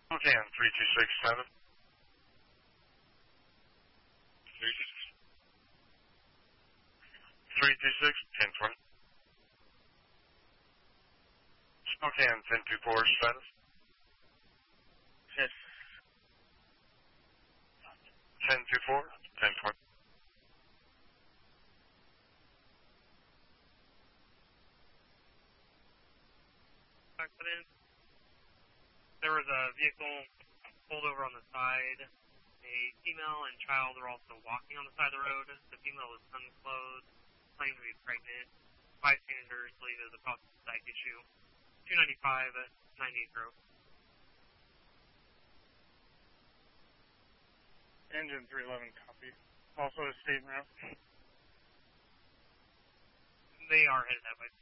Okay, on 3267. 326, 1020. Okay, on 1024 status. Yes. 1024, 1020. Accident. There was a vehicle pulled over on the side. A female and child were also walking on the side of the road. The female was unclothed, claimed to be pregnant. Bystanders believe it was a cause of psych issue. 295 at 98 Grove. Engine 311 copy. Also a state route. They are headed that way.